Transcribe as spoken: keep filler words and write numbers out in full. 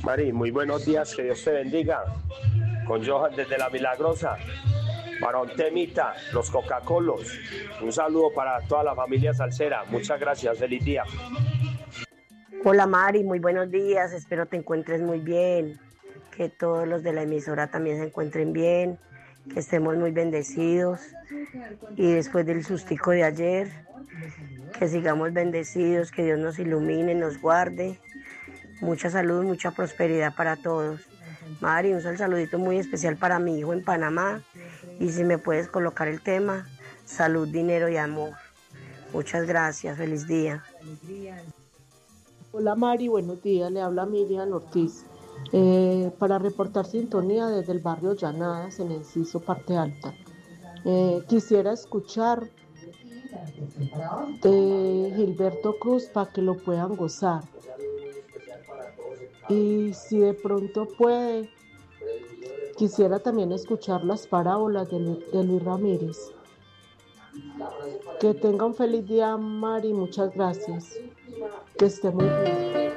Mari, muy buenos días, que Dios te bendiga. Con Johan desde La Milagrosa. Para un temita, los Coca-Colos. Un saludo para toda la familia salsera. Muchas gracias, feliz día. Hola Mari, muy buenos días, espero te encuentres muy bien, que todos los de la emisora también se encuentren bien, que estemos muy bendecidos y después del sustico de ayer, que sigamos bendecidos, que Dios nos ilumine, nos guarde, mucha salud, mucha prosperidad para todos. Mari, un saludito muy especial para mi hijo en Panamá y si me puedes colocar el tema, salud, dinero y amor. Muchas gracias, feliz día. Hola Mari, buenos días, le habla Miriam Ortiz. Eh, para reportar sintonía desde el barrio Llanadas en Enciso, Parte Alta. Eh, quisiera escuchar de Gilberto Cruz para que lo puedan gozar. Y si de pronto puede, quisiera también escuchar las parábolas de, de Luis Ramírez. Que tenga un feliz día, Mari, muchas gracias. Que esté muy bien.